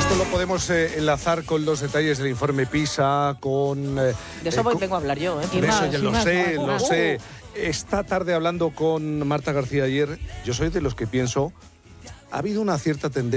Esto lo podemos enlazar con los detalles del informe PISA, con... de eso vengo a hablar yo, ¿eh? De eso ya lo sé. Esta tarde hablando con Marta García ayer, yo soy de los que pienso, ha habido una cierta tendencia